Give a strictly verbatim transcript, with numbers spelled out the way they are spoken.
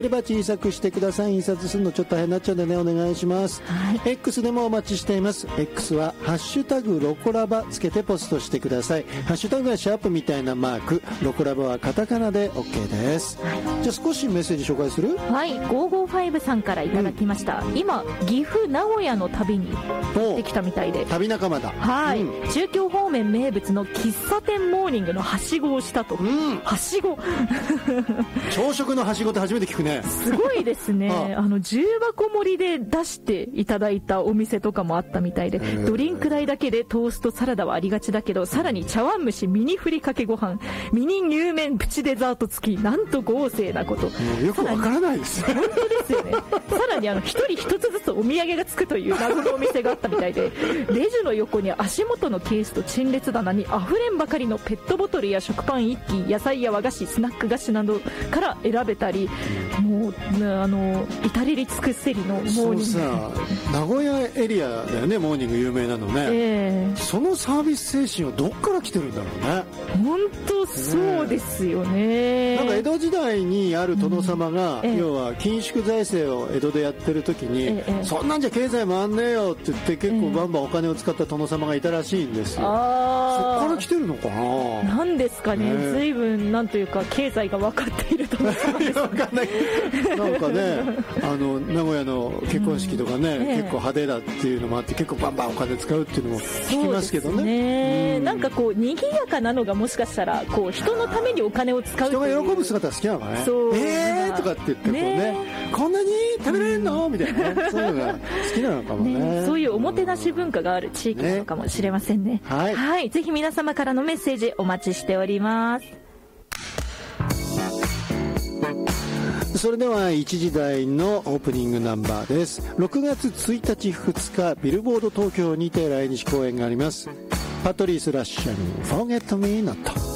れば小さくしてください。印刷するのちょっと大変になっちゃうんでね、お願いします、はい、X でもお待ちしています。 X はハッシュタグロコラバつけてポストしてください。ハッシュタグはシャープみたいなマーク、ロコラバはカタカナで OK です、はい、じゃあ少しメッセージ紹介する。 はい、ごーごーごさんからいただきました、うん、今岐阜名古屋の旅にできたみたいで、 旅仲間だ。 はい、うん、中京方面名物の喫茶店モーニングのはしごをしたと、うん、はしご朝食のはしごって初めて聞くね。 すごいですねああの重箱盛りで出していただいたお店とかもあったみたいで、ドリンク代だけでトーストサラダはありがちだけど、さらに茶碗蒸しミニふりかけご飯ミニ乳麺プチデザート付き、なんと豪勢なこと。 よくわからないです本当ですよねさらにあの一人一つずつお土産がつくという謎のお店があったみたいで、レジの横に足元のケースと陳列棚にあふれんばかりのペットボトルや食パン一機、野菜や和菓子スナック菓子などから選べたり、もうあの至れり尽くせりのモーニング。 そうさ、名古屋エリアだよね、モーニング有名なのね、えー、そのサービス精神はどっから来てるんだろうね。 本当そうですよね。 なんか江戸時代にある殿様が、うんえー、要は緊縮財政を江戸でやってる時に、えー、そんなんじゃ経済回んねえよって言って結構バンバンお金を使った殿様がいたらしいんですよ、えー、そこから来てるのかな。 なんですかね、ね、随分なんというか経済が分かっている殿様です、ね、 分かんないなんかねあの名古屋の結婚式とかね、うんえー、結構派手だっていうのもあって結構バンバンお金使うっていうのも聞きますけど ね, そうですね、うん、なんかこう賑やかなのがもしかしたらこう人のためにお金を使う人が喜ぶ姿好きなのかね。そうえーとかって言ってこうね、ねこんなに食べられるの、うん、みたいな、ね、そういうのが好きなのかも ね, ねそういうおもてなし文化がある地域なのかもしれません ね, ね、はい、はい、ぜひ皆様からのメッセージお待ちしております。 それではいちじ台のオープニングナンバーです。ろくがつついたちふつかビルボード東京にて来日公演があります。パトリース・ラッシャン Forget Me Not。